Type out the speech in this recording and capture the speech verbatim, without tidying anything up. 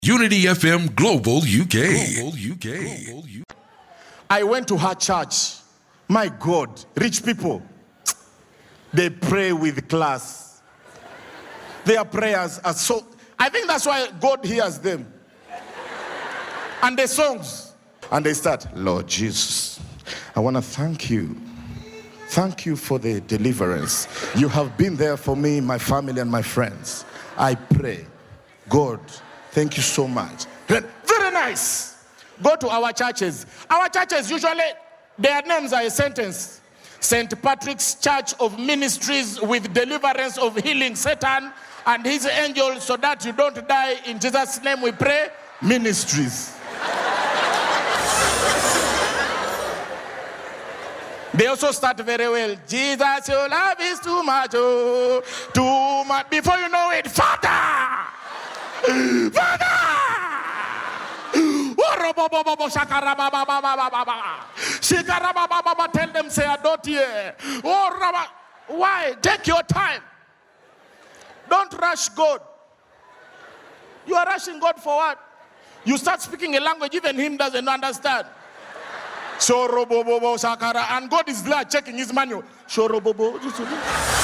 Unity F M Global U K. Global U K. Global U K. I went to her church. My God, rich people, they pray with class. Their prayers are so, I think that's why God hears them. And the songs, and they start, Lord Jesus, I want to thank you. Thank you for the deliverance. You have been there for me, my family, and my friends. I pray, God, thank you so much. Very nice. Go to our churches. Our churches, usually, their names are a sentence. Saint Patrick's Church of Ministries with deliverance of healing Satan and his angels so that you don't die. In Jesus' name we pray. Ministries. They also start very well. Jesus, your love is too much. Oh, too much. Before you know it, Father! Father! Tell them, say, I don't hear. Oh, why? Take your time. Don't rush God. You are rushing God for what? You start speaking a language even him doesn't understand. And God is there checking his manual.